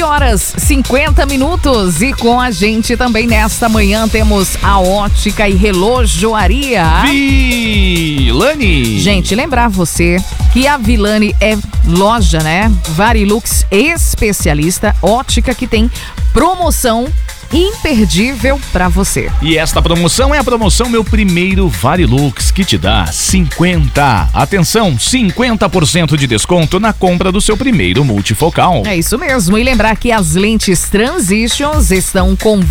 Horas 50 minutos e com a gente também nesta manhã temos a Ótica e Relojoaria Vilani. Gente, lembrar você que a Vilani é loja, né? Varilux especialista, ótica que tem promoção imperdível pra você. E esta promoção é a promoção Meu Primeiro Varilux, que te dá 50% de desconto na compra do seu primeiro multifocal. É isso mesmo. E lembrar que as lentes Transitions estão com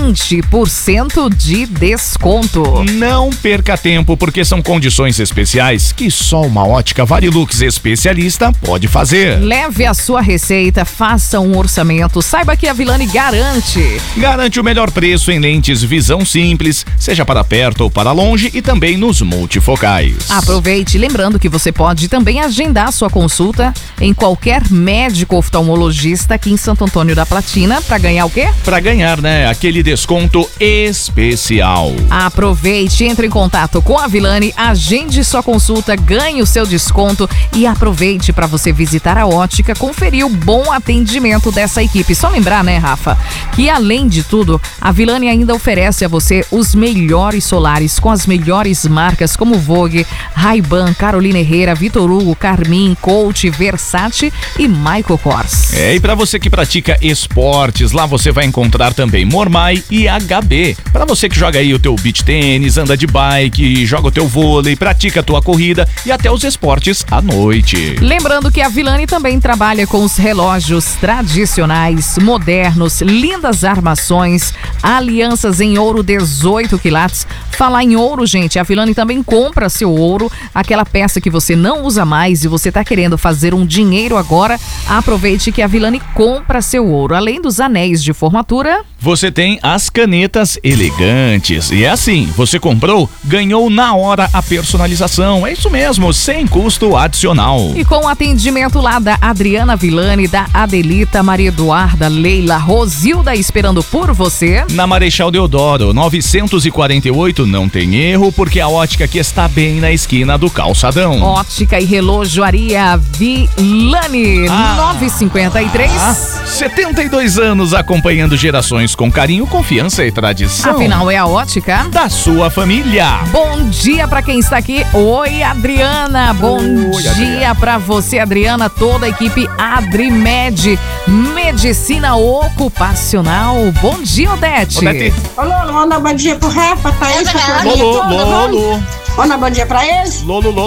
20% de desconto. Não perca tempo, porque são condições especiais que só uma ótica Varilux especialista pode fazer. Leve a sua receita, faça um orçamento, saiba que a Vilani garante o melhor preço em lentes visão simples, seja para perto ou para longe, e também nos multifocais. Aproveite, lembrando que você pode também agendar sua consulta em qualquer médico oftalmologista aqui em Santo Antônio da Platina para ganhar o quê? Para ganhar, né, aquele desconto especial. Aproveite, entre em contato com a Vilani, agende sua consulta, ganhe o seu desconto e aproveite para você visitar a ótica, conferir o bom atendimento dessa equipe. Só lembrar, né, Rafa, que além de tudo, a Vilani ainda oferece a você os melhores solares com as melhores marcas como Vogue, Ray-Ban, Carolina Herrera, Vitor Hugo, Carmin, Coach, Versace e Michael Kors. E para você que pratica esportes, lá você vai encontrar também Mormai e HB. Para você que joga aí o teu beach tênis, anda de bike, joga o teu vôlei, pratica a tua corrida e até os esportes à noite. Lembrando que a Vilani também trabalha com os relógios tradicionais, modernos, lindas armações, alianças em ouro 18 quilates. Falar em ouro, gente, a Vilani também compra seu ouro, aquela peça que você não usa mais e você tá querendo fazer um dinheiro agora, aproveite que a Vilani compra seu ouro. Além dos anéis de formatura, você tem as canetas elegantes. E é assim, você comprou, ganhou na hora a personalização. É isso mesmo, sem custo adicional. E com o atendimento lá da Adriana Vilani, da Adelita, Maria Eduarda, Leila, Rosilda esperando por você. Na Marechal Deodoro, 948, não tem erro, porque a ótica aqui está bem na esquina do calçadão. Ótica e Relojoaria Vilani, 953. 72 anos acompanhando gerações com carinho, confiança e tradição. Afinal, é a ótica da sua família. Bom dia pra quem está aqui. Oi, Adriana. Bom dia pra você, Adriana. Toda a equipe Adrimed, Medicina Ocupacional. Bom dia, Odete. Ô, Lolo, manda bom dia pro Rafa, Thaís, pra Lolo. Manda bom dia pra eles. Lolo.